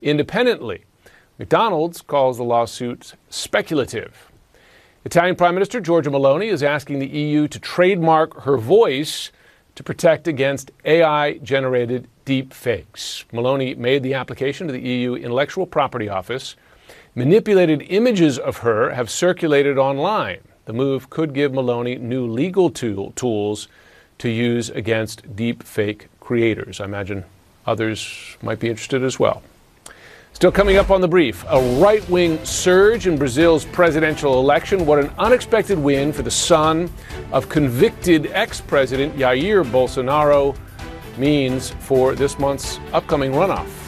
independently. McDonald's calls the lawsuit speculative. Italian Prime Minister Giorgia Meloni is asking the EU to trademark her voice to protect against AI-generated deep fakes. Meloni made the application to the EU Intellectual Property Office. Manipulated images of her have circulated online. The move could give Meloni new legal tools to use against deep fake creators. I imagine others might be interested as well. Still coming up on The Brief, a right-wing surge in Brazil's presidential election. What an unexpected win for the son of convicted ex-president Jair Bolsonaro means for this month's upcoming runoff.